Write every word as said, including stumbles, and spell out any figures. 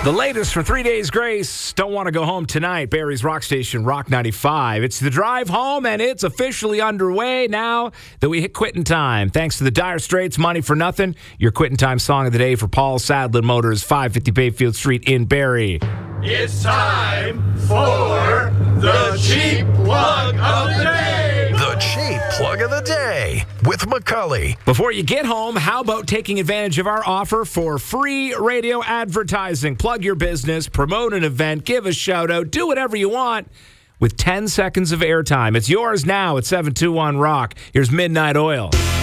The latest for Three Days Grace. Don't want to go home tonight. Barrie's Rock Station, Rock ninety-five. It's the drive home, and it's officially underway now that we hit quitting time. Thanks to the Dire Straits, Money for Nothing. Your quitting time song of the day for Paul Sadlin Motors, five fifty Bayfield Street in Barrie. It's time for the cheap plug of the day. The cheap plug of the day with McCully. Before you get home, how about taking advantage of our offer for free radio advertising? Plug your business, promote an event, give a shout out, do whatever you want with ten seconds of airtime. It's yours now at seven two one Rock. Here's Midnight Oil.